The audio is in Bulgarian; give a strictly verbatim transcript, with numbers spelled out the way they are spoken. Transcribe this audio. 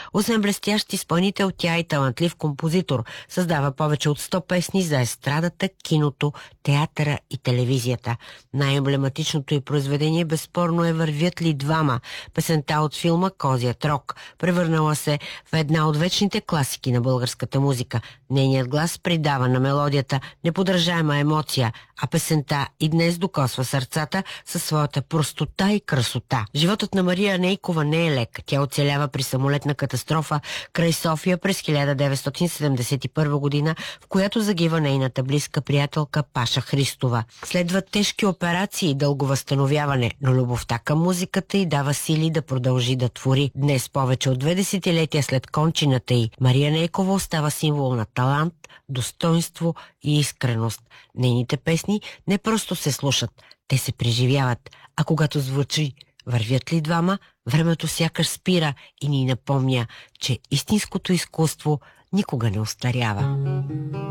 Освен блестящ изпълнител, тя е и талантлив композитор. Създава повече от сто песни за естрадата, киното, театъра и телевизията. Най-емблематичното й произведение безспорно е "Вървят ли двама", песента от филма "Козият рог", превърнала се в една от вечните класики на българската музика. Нейният глас придава на мелодията неподражаема емоция, а песента и днес докосва сърцата със своята простота и красота. Животът на Мария Нейкова не е лек. Тя оцелява при самолетна катастрофа край София през хиляда деветстотин седемдесет и първа година, в която загива нейната близка приятелка Паша Христова. Следват тежки операции и дълго възстановяване, но любовта към музиката й дава сили да продължи да твори. Днес, повече от две десетилетия след кончината й, Мария Нейкова остава символ на талант, достоинство и искреност. Нейните песни не просто се слушат, те се преживяват, а когато звучи "Вървят ли двама", времето сякаш спира и ни напомня, че истинското изкуство никога не остарява.